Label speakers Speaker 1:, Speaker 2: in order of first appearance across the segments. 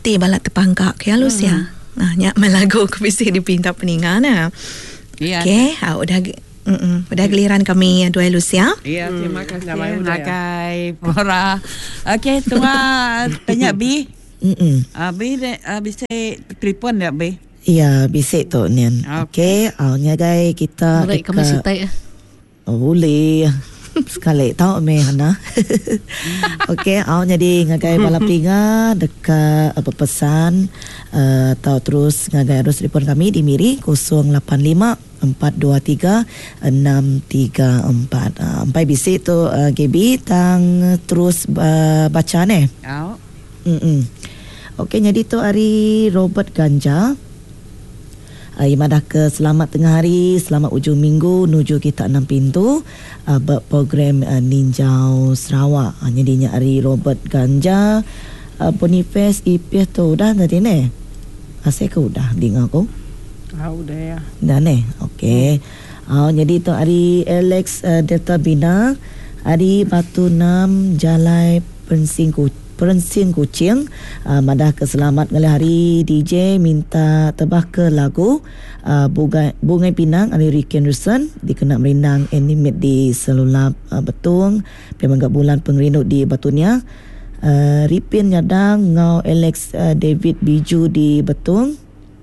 Speaker 1: Ti balat terpanggak ke halus ya. Nyak melagu ke bisik dipinta peningan ya. Okey, udah giliran kami dua halus ya.
Speaker 2: Ya, terima kasih. Nakai Pora. Okey, tuan tanya Bi. Bi bisa telefon ya Bi?
Speaker 3: Ya, bisik tu Nian. Okey, nyagai kita
Speaker 4: Baik, kami sitai.
Speaker 3: Boleh. Sekali tahu me Hana. Okey, jadi ngagai balap tiga dekat pesan atau terus ngagai harus telefon kami di Miri 085 423 634. Sampai bisik tu GB tang terus baca ne. Okey, jadi tu hari Robert Ganja. Imadah ke selamat tengah hari, selamat ujung minggu menuju kita 6 pintu program Ninjau Sarawak. Jadinya hari Robert Ganja Boniface Ipih tu dah tadi ne. Asyik ke udah dengar aku?
Speaker 2: Udah ya.
Speaker 3: Dah ne. Okey. Jadi tu hari Alex Delta Bina, hari Batu 6 Jalai Perensing Kucing. Madah keselamat ngali hari DJ minta tebah ke lagu Bungai Pinang ali Rick Henderson dikena merindang animate di Selulap Betung pemangga bulan pengrindu di Batunia. Ripin Nyadang ngau Alex David Biju di Betung.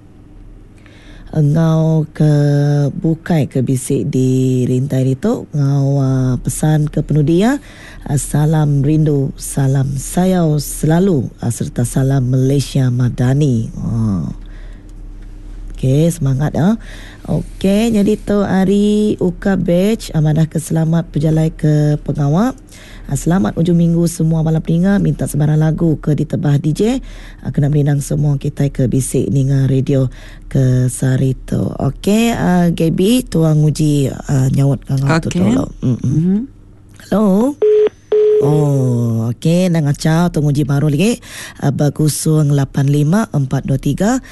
Speaker 3: Ngau ke bukai ke bisik di Rintai Rituk. Ngau pesan ke penudia, salam rindu, salam sayau selalu, serta salam Malaysia Madani. Okey, semangat Okey, jadi tu hari Uka Batch amadah keselamat perjalai ke pengawal. Selamat ujung minggu semua malam peninga, minta sebarang lagu ke ditebah DJ. Kena berinang semua kita ke bisik ninga radio ke Sarito. Okey, Gaby tuang uji nyawat kang tu tolong. Hello. Okey, nang acau tunggu uji baru lagi. Bagusung 85 423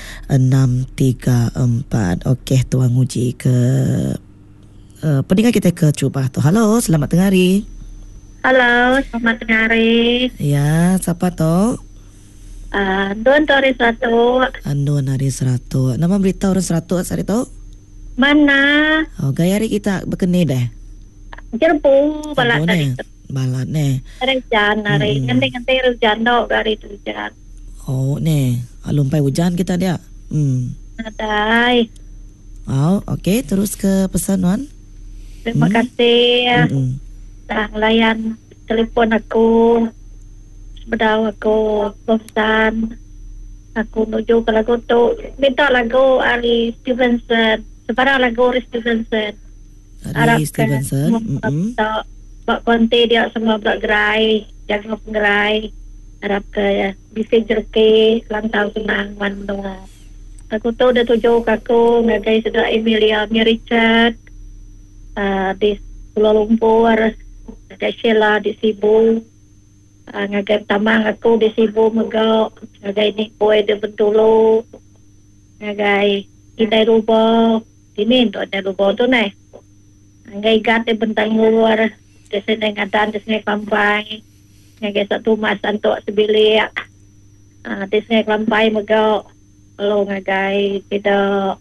Speaker 3: 634. Okey, tuang uji ke pendengar kita ke cuba tu. Halo, selamat tengah hari.
Speaker 5: Halo, selamat tengah hari.
Speaker 3: Ya, siapa tu?
Speaker 5: Andun Tori Satu.
Speaker 3: Andun Hari Seratu. Nama beritahu orang Seratu hari tu?
Speaker 5: Mana?
Speaker 3: Gaya hari kita berkeni deh.
Speaker 5: Jerbu balat dari
Speaker 3: balat ne.
Speaker 5: Rejan hari. Nanti rejan dok dari hujan.
Speaker 3: Ne. Lumpai hujan kita dia.
Speaker 5: Adai.
Speaker 3: Okey, terus ke pesanan.
Speaker 5: Terima kasih. Layan telefon aku, berdawa aku, pesan aku menuju ke lagu tu. Minta lagu Ari Stevenson, sebarang lagu Ari Stevenson.
Speaker 3: Ari Stevenson.
Speaker 5: Bak konti dia semua bergerai, jaga penggerai. Harap ke bisa jerke, lantau senang mandua. Aku tu dah tuju aku ngagai sudah Emilia Richard di Pulau Lumpur. Ngagai Sheila di Sibu, ngagai Tamang aku di Sibu Megau, ngagai Nick Boy di Bentulu, ngagai Indai Rubo ini tu Indai Rubo tu naik ngagai Gat di Bentang Luar di sini ngadan di sini Kampai, ngagai satu mas antuk sebilik di sini Kampai Megau, lalu ngagai tidak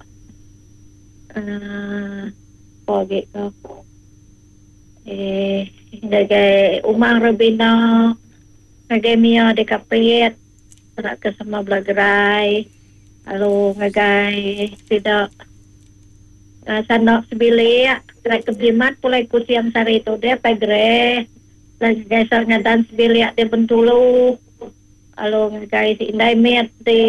Speaker 5: gitu. Ngagai Umang Rabina, ngagai Mia di Kapriet, nak ke sama Belagrai, lalu ngagai tidak Sanok Sebilik, nak ke Jimat pulai Kusiam Sari itu dia pegre, lagi ngagai Sangadan Sebilik di Bentulu, lalu ngagai si Indai Miat di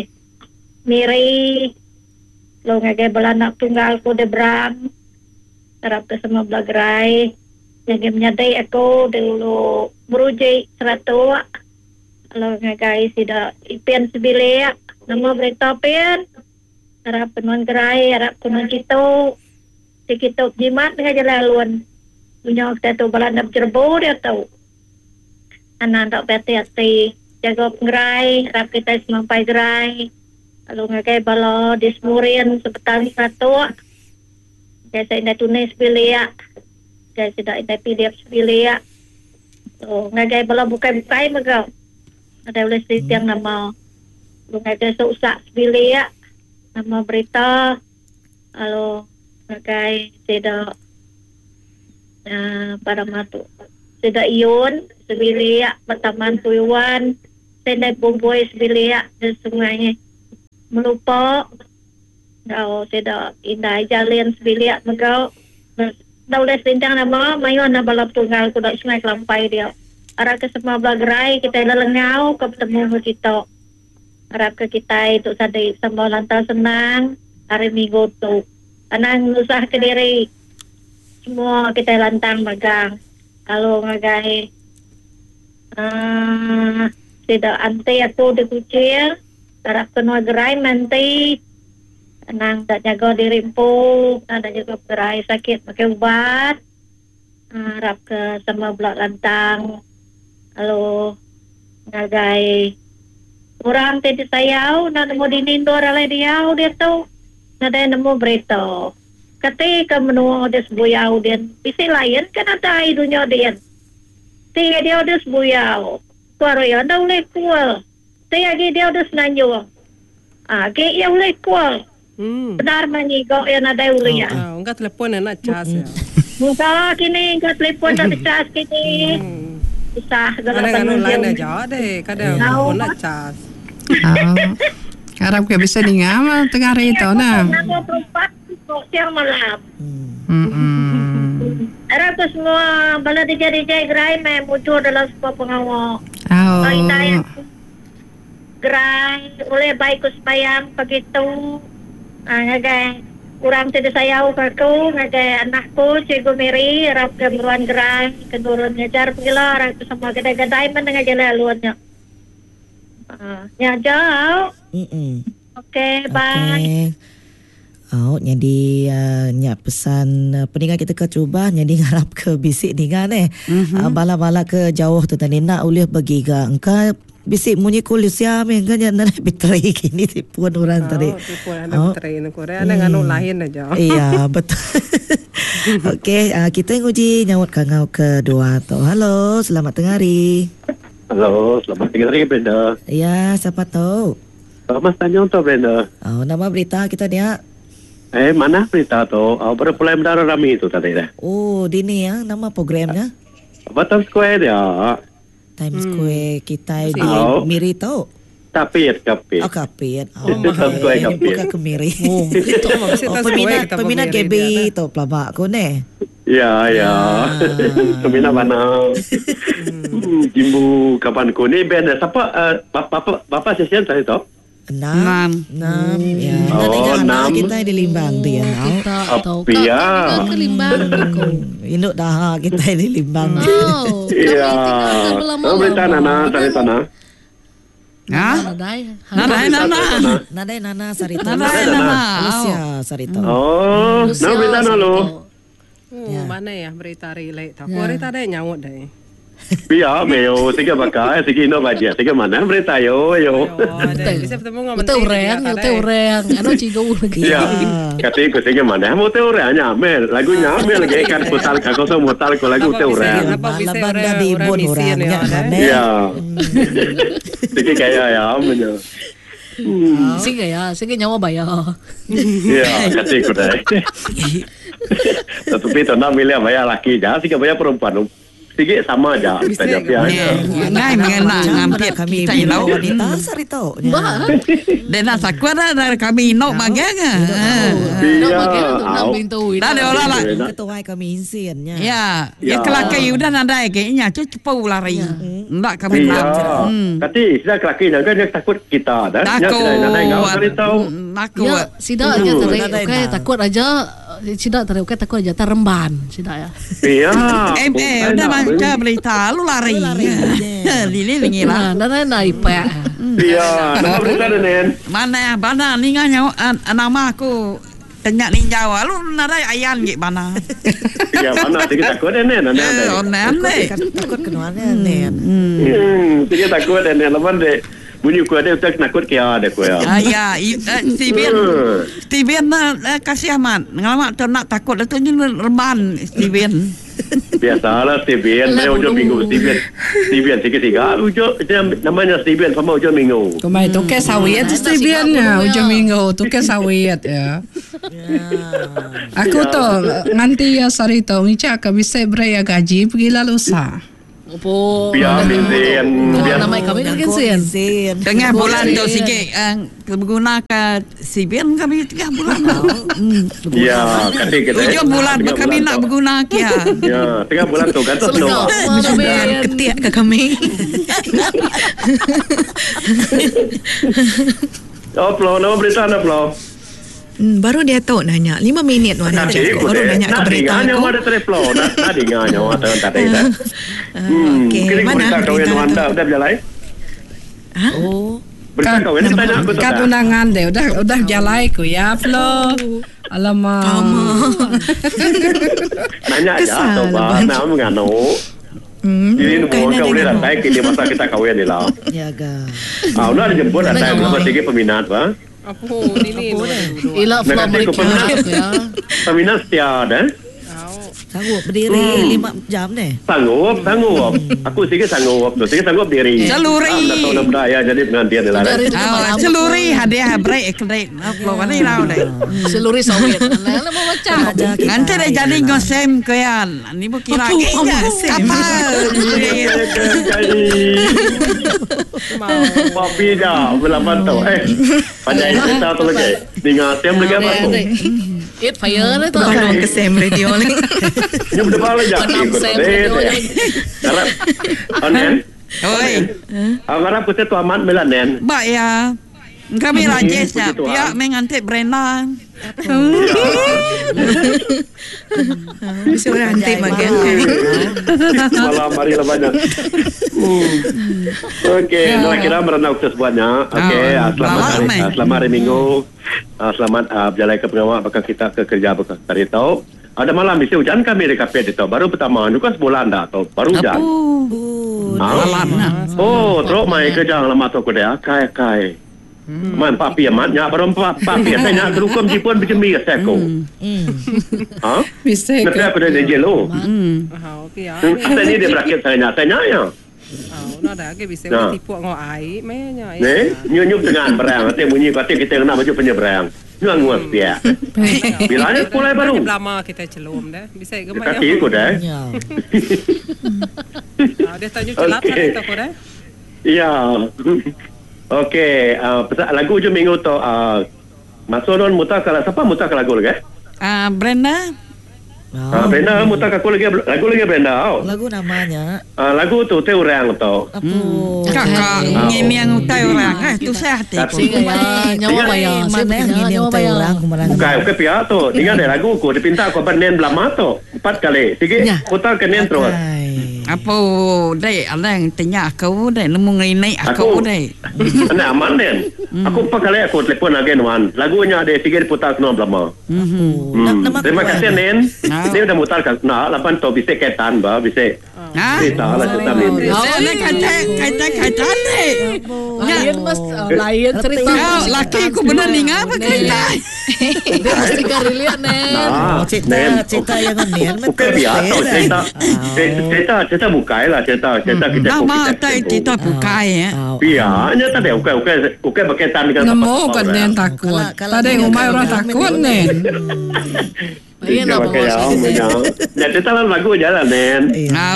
Speaker 5: Miri, lalu ngagai Belanak Tunggalku di Brang, harap ke sama Belagrai. Yang menyadai aku dulu merujuk seratu. Kalau ngagai tidak ipian sebilik, nama berita pian. Harap penuan gerai, harap penuan kita. Si kita jimat dengan jalaluan. Punya kita tu balandap jerbu dia tahu. Anak tak hati-hati. Jaga penggerai, harap kita semampai gerai. Kalau ngagai bala dismurin sepetan satu. Saya indah tunis sebilik. Saya tidak ada PDF sebilik. So, ngagai bala bukai-bukai megau. Ada boleh yang nama Lungai susah sebilik nama berita kalau pakai tidak pada matu tidak ion sebilik pertaman tujuan saya boboy sebilik dan semuanya melupa kalau tidak indah jalan sebilik megau daulah sendang nama mayon na balap tunggal kuda sungai kelampai dia arah ke semua belagrai kita lelengau ketemu kita harap ke kita itu sadai sambal lantar senang hari minggu tu anang usah ke diri semua kita lantang magang kalau ngagai tidak anti aku di kucing harap kenua gerai nanti anang tak jaga diri empuk ada juga gerai sakit pakai ubat harap ke sama belak lantang kalau ngagai orang tadi sayau nak nemu dinindor alai dia tu nada nemu berita ketika menua des buyau dia isi lain kan ada dunia dia tiga dia des buyau kuaro ya dah oleh kual tiga dia des nanyo ke ya oleh kual benar manyigo ya nada oleh ya
Speaker 4: enggak telepon nak cas ya
Speaker 5: muka kini enggak telepon nak cas kini bisa
Speaker 4: kadang-kadang lain aja deh kadang nak cas
Speaker 2: Harap ka bisa ni nga tengah rito na.
Speaker 5: Siang malam. Harap ko semua bala dijay gerai may muncul dalam sebuah pengawal. Itaya gerai oleh baik ko sebayang begitu. Ngagay kurang tidak sayau kaku ngagay anakku Cikgu Mary harap kemeruan gerai kenurun ngajar pula harap ko semua gadai-gadai menengah jalan luarnya. Ya jauh. Okay, bye.
Speaker 3: Jadi nyak pesan peningan kita ke cuba jadi ngarap ke bisik ni kan bala-bala ke jauh tu tadi nak ulih bagi ga engka bisik munyi kulis ya mengga nak betray kini tipuan orang tadi.
Speaker 4: Tipuan ada betray ni Korea ada nganu lain aja.
Speaker 3: Iya, betul. Okey, kita nguji nyawut kangau kedua tu. Halo, selamat tengah hari.
Speaker 6: Halo, selamat tengah hari Brenda.
Speaker 3: Ya, siapa tahu?
Speaker 6: Mas tanya untuk Brenda.
Speaker 3: Nama berita kita dia.
Speaker 6: Mana berita tu? Baru mulai mendarat ramai itu tadi dah.
Speaker 3: Oh, dini ya, nama programnya?
Speaker 6: Times Square dia.
Speaker 3: Times Square kita di Miri tu.
Speaker 6: Kapit.
Speaker 3: Kapit.
Speaker 6: Times Square kapit.
Speaker 3: Bukan ke Miri. Peminat KB tu pelabak ko ne.
Speaker 6: Ya. Peminat mana? Jimbu kapan ko ni band siapa? Bapa sesian tadi tu?
Speaker 3: 6. Ya.
Speaker 6: Enam.
Speaker 3: Kita di Limbang dia.
Speaker 6: Apia.
Speaker 7: Ke Limbang aku.
Speaker 3: Induk dah kita di Limbang.
Speaker 6: Ya. Berita Nana dari sana.
Speaker 3: Nadai Nana Sarita.
Speaker 2: Lucia
Speaker 3: Sarita.
Speaker 6: Berita Nalo.
Speaker 4: Mana ya berita relay tak? Berita ada nyawut deh.
Speaker 6: Biar meo tiga bakal tiga ino baca tiga mana berita yo.
Speaker 4: Bisa bertemu dengan
Speaker 7: betul orang anu cigo lagi.
Speaker 6: Ya. Kata tiga mana mau tahu orangnya amel lagunya amel lagi kan putar kau semua putar kau lagu tahu orang.
Speaker 3: Banda di bon orangnya mana?
Speaker 6: Ya. Tiga kaya ya amel.
Speaker 7: Sige nyawa bayar.
Speaker 6: Ya, kata kau dah. Tapi tu nak milih bayar laki dah, tiga bayar perempuan. Sige sama aja.
Speaker 2: Ngai mengenal ngampir kami kita
Speaker 3: wanita Sarita.
Speaker 2: Dan sakwa dari kami nok bagian.
Speaker 6: Iya.
Speaker 2: Dah ada orang lah.
Speaker 3: Ketua kami insiannya.
Speaker 2: Ya, ya kelaki udah nada kayaknya cepat lari. Enggak kami
Speaker 6: tak. Tapi sudah kelaki jangan dia takut kita dah.
Speaker 2: Takut.
Speaker 7: Sida aja tadi. Okey, takut aja. Sida tadi okey takut aja teremban. Sida ya.
Speaker 6: Iya.
Speaker 2: Udah macam berita lu lari. Lili lah.
Speaker 7: Dan naik pak.
Speaker 6: Iya, nama berita Nen.
Speaker 2: Mana ni nganya nama aku tanya ni Jawa lu nada ayan gitu mana.
Speaker 6: Iya, mana tiga takut Nen.
Speaker 2: Nen.
Speaker 3: Takut kenuannya Nen.
Speaker 6: Tiga takut Nen lepas deh. bunyi ku ada tak nakut kia ada ku ya.
Speaker 2: Ya, Steven kasih amat. Ngalamak tu nak takut tu reban Steven.
Speaker 6: Biasalah Steven, saya hujung minggu Steven tiga-tiga hujung namanya Steven sama hujung minggu.
Speaker 8: Kemai tu ke sawit Steven ya, hujung minggu tu ke sawit ya. Aku tu nanti ya sari tu ngicak ke bisa beraya gaji pergi lalu sah.
Speaker 6: Biar bensin.
Speaker 7: Nama kami kan sen.
Speaker 2: Tengah bulan tu sikit menggunakan Steven kami 3 bulan.
Speaker 6: Ya, kata
Speaker 2: Hujung bulan kami nak menggunakan.
Speaker 6: Ya, tengah bulan tu kata tu.
Speaker 1: Ketiak ke kami.
Speaker 6: Oh, Flo, nama berita apa Flo?
Speaker 1: Baru dia tahu nanya 5 minit Wana Jacob baru nanya ke berita aku.
Speaker 6: Ada telefon, nak dengar nyawa tak ada.
Speaker 1: Okey, mana
Speaker 6: berita Wanda udah berjalan?
Speaker 1: Oh.
Speaker 6: Berita kau ini tanya aku tu.
Speaker 8: Kat undangan deh, udah jalan ku ya Flo. Alamak.
Speaker 6: Nanya aja tu bah, nama mengano. Jadi kau boleh datang ke masa kita kahwin ni lah.
Speaker 3: Ya ga.
Speaker 6: Udah dijemput datang berapa tiga peminat bah.
Speaker 4: Apa ini?
Speaker 7: Ila Flo mereka ya.
Speaker 6: Peminat setia ada.
Speaker 3: Sanggup berdiri 5 jam deh.
Speaker 6: Sanggup. Aku sikit sanggup. Sikit sanggup diri.
Speaker 2: Celuri.
Speaker 6: Dah tahu nak budaya jadi pengantin lah.
Speaker 2: Celuri hadiah break kedai. Flo mana lau deh.
Speaker 7: Celuri sawit. Lah mau baca.
Speaker 2: Nanti dah jadi ngosem koyan. Ni bu kira kapal.
Speaker 6: Papi dah berlapan tu. Pandai cerita tu lagi. Dengar tem lagi apa tu?
Speaker 7: It fire tu.
Speaker 1: Baru ke Sam Radio ni.
Speaker 6: Ini berdepan lagi. Harap. Anen.
Speaker 2: Oi.
Speaker 6: Harap kita tu amat melanen.
Speaker 2: Baik ya. Kami rajes ya. Pihak mengantik Brenda.
Speaker 1: Bisa berantai bagian.
Speaker 6: Malam hari lah banyak. Okey, nak kira berenang sebuahnya. Okey, selamat hari Minggu. Selamat berjalan ke pengawal bakal kita ke kerja bakal hari tahu. Ada malam bisa hujan kami di kafe itu. Baru pertama itu kan sebulan dah atau baru hujan. Oh, teruk mai kerja lama tu dia. Kai. Man papi amatnya baru papi saya nak terukum jipun berjemir saya ko.
Speaker 8: Bisa ke?
Speaker 6: Nak aku dah jelo.
Speaker 4: Okey ya.
Speaker 6: Saya ni dia berakit saya ya.
Speaker 4: Nak dah ke bisa tipu ngau air mainnya.
Speaker 6: Nyunyuk dengan berang. Nanti bunyi kata kita kena baju penyeberang. Nyuang dia. Bilanya mulai baru.
Speaker 4: Lama kita celum dah. Bisa gemar.
Speaker 6: Kaki aku dah.
Speaker 4: Dia tanya celat kita aku dah.
Speaker 6: Ya. Okey, lagu hujung minggu tu masuk non mutak siapa mutak lagu lagi?
Speaker 2: Brenda.
Speaker 6: Brenda mutak aku lagi lagu lagi Brenda.
Speaker 3: Lagu namanya.
Speaker 6: Lagu tu teh orang tu.
Speaker 2: Kakak ngini yang utai orang. Tu saya hati.
Speaker 7: Nyawa bayar.
Speaker 3: Mana yang nyawa bayar?
Speaker 6: Bukan pihak tu. Dengar deh lagu aku dipinta aku benen belama tu 4 kali. Sige putar ke nen terus.
Speaker 2: Apa dai alang tanya aku dai nemu ngai aku dai.
Speaker 6: Ana aman den. Aku 4 kali aku telefon lagi wan. Lagunya ada sige putar kena belama. Terima kasih nen. Dia udah mutar kan. Nah, lapan tu bisa kaitan bah, bisa. Cerita lah cerita ni.
Speaker 2: Kaitan ni.
Speaker 7: Lain mas, lain cerita.
Speaker 2: Laki aku benar dengar apa cerita.
Speaker 7: Dia mesti karilian nen.
Speaker 3: Cerita yang nen.
Speaker 6: Bukan biasa cerita bukai lah cerita kita.
Speaker 2: Nama cerita bukai ya.
Speaker 6: Biarnya tak ada bukai berkaitan dengan.
Speaker 8: Nemu kan nen takut. Tadi umai orang takut nen.
Speaker 7: Iya nak bawa.
Speaker 6: Jadi dalam lagu jalan nen.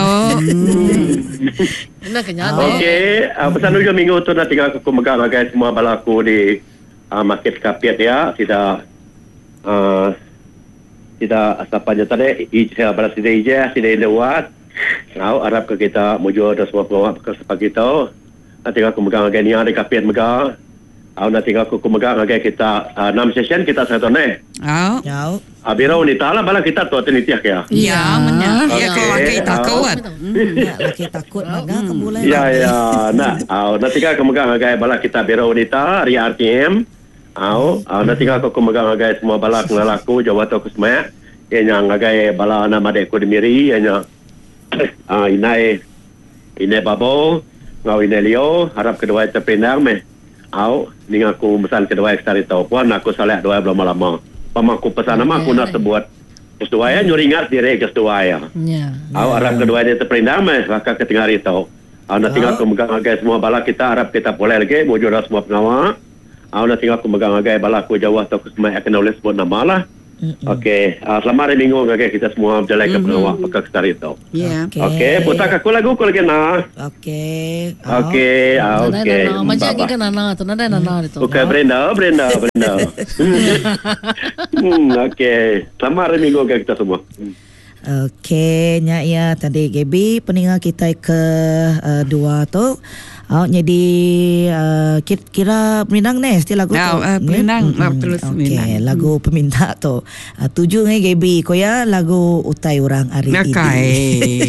Speaker 7: Enak kenyang.
Speaker 6: Okey, pesan hujung minggu tu nak tinggal aku megang bagai semua balaku di market kapiat ya. Tidak apa aja tadi. Saya berasa tidak lewat. Harap ke kita mujur dan semua pengawal sepagi tu. Nanti aku megang bagai ni ada kapiat megang. Nanti aku megang bagai kita 6 session kita satu ni. Abira wanita lah bala kita tu tenitiak ya.
Speaker 2: Ya, mana? Ya laki takut.
Speaker 3: Laki takut mana kemulai.
Speaker 6: Ya. Nanti aku megang bagai bala kita abira wanita Ria RTM. Nanti aku megang bagai semua bala pengalaku Jawa tu aku semua. Yang bagai bala nama dekku di Miri, yang inai babo. ngau Inelio harap kedua terpinang meh. Au ning aku pesan kedua ekstari tau puan aku saleh dua belum lama. Pamaku pesan nama aku nak sebut. Kedua ya nyuringat diri kedua ya.
Speaker 7: Ya.
Speaker 6: Au harap kedua ini terpinang meh maka ketinggal itu. Au nak tinggal aku megang agai semua bala kita harap kita boleh lagi wujud semua pengawal. Au nak tinggal aku megang agai bala aku jawah atau semua akan boleh sebut nama lah. Okey, selamat hari Minggu okay, kita semua berjalan ke pengawal pakai kestar itu.
Speaker 2: Ya.
Speaker 6: Okey, putar aku lagu aku lagi nak.
Speaker 3: Okey.
Speaker 6: Okey, okey.
Speaker 7: Macam ni kan Nana tu, Nana itu.
Speaker 6: Okey, Brenda. Okey, selamat hari Minggu okay, kita semua.
Speaker 3: Okey, nya ya tadi Gaby peninggal kita ke dua tu. Jadi kira Minang ni still lagu tu.
Speaker 2: Minang terus
Speaker 3: Minang. Lagu peminta tu. Tuju ngai Gaby ko ya lagu utai orang hari ini.